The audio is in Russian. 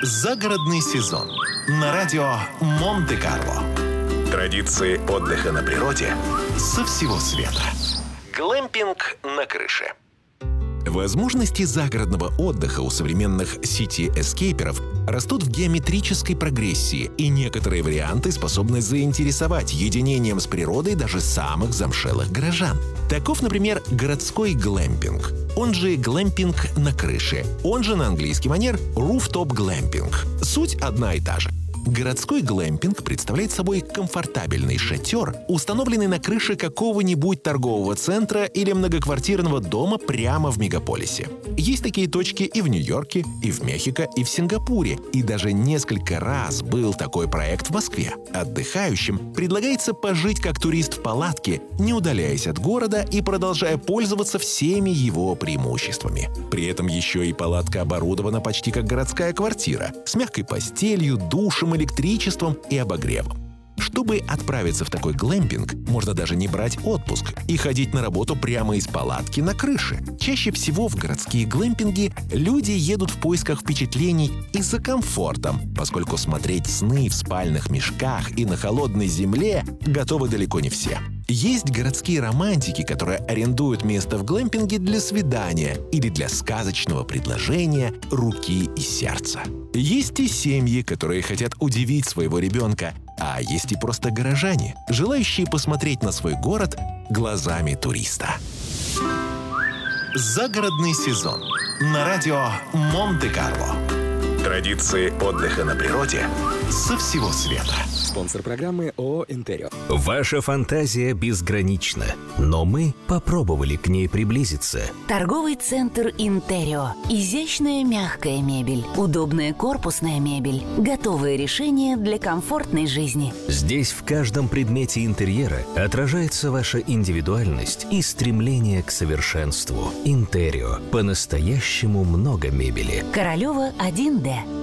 Загородный сезон на радио Монте-Карло. Традиции отдыха на природе со всего света. Глэмпинг на крыше. Возможности загородного отдыха у современных сити-эскейперов растут в геометрической прогрессии, и некоторые варианты способны заинтересовать единением с природой даже самых замшелых горожан. Таков, например, городской глэмпинг, он же глэмпинг на крыше, он же на английский манер rooftop глэмпинг. Суть одна и та же. Городской глэмпинг представляет собой комфортабельный шатер, установленный на крыше какого-нибудь торгового центра или многоквартирного дома прямо в мегаполисе. Есть такие точки и в Нью-Йорке, и в Мехико, и в Сингапуре, и даже несколько раз был такой проект в Москве. Отдыхающим предлагается пожить как турист в палатке, не удаляясь от города и продолжая пользоваться всеми его преимуществами. При этом еще и палатка оборудована почти как городская квартира, с мягкой постелью, душем, электричеством и обогревом. Чтобы отправиться в такой глэмпинг, можно даже не брать отпуск и ходить на работу прямо из палатки на крыше. Чаще всего в городские глэмпинги люди едут в поисках впечатлений и за комфортом, поскольку смотреть сны в спальных мешках и на холодной земле готовы далеко не все. Есть городские романтики, которые арендуют место в глэмпинге для свидания или для сказочного предложения руки и сердца. Есть и семьи, которые хотят удивить своего ребенка, а есть и просто горожане, желающие посмотреть на свой город глазами туриста. Загородный сезон на радио Монте-Карло. Традиции отдыха на природе со всего света. Спонсор программы ООО «Интерио». Ваша фантазия безгранична, но мы попробовали к ней приблизиться. Торговый центр «Интерио». Изящная мягкая мебель, удобная корпусная мебель, готовые решения для комфортной жизни. Здесь в каждом предмете интерьера отражается ваша индивидуальность и стремление к совершенству. «Интерио». По-настоящему много мебели. Королева 1Д.